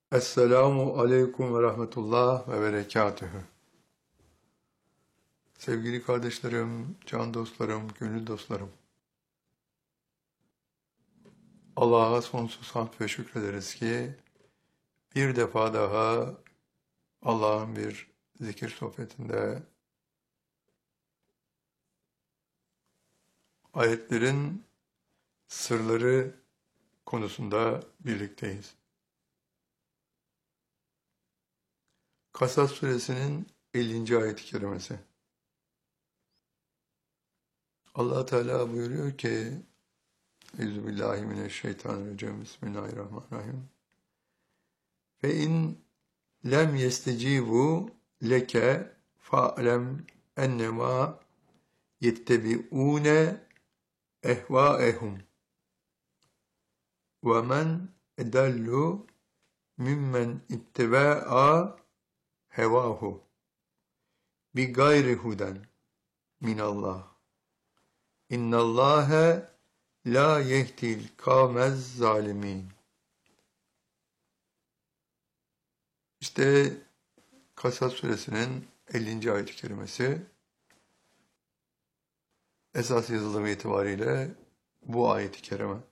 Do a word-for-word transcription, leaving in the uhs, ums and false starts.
Esselamu aleyküm ve rahmetullah ve berekatühü. Sevgili kardeşlerim, can dostlarım, gönül dostlarım. Allah'a sonsuz hamd ve şükrederiz ki bir defa daha Allah'ın bir zikir sohbetinde ayetlerin sırları konusunda birlikteyiz. Kasas suresinin ellinci ayet-i kerimesi. Allah Teala buyuruyor ki Euzubillahimineşşeytanirracim. Bismillahirrahmanirrahim. Fe in lem yestecibu leke fa'lem ennema yettebi'une ehvaehum ve men edellu mimmen itteba'a hevahu bi gayri huden minallah. İnnallâhe la yehdil kavmez zalimin. İşte Kasas suresinin ellinci ayet-i kerimesi esas yazılımı itibariyle bu ayet-i kerime.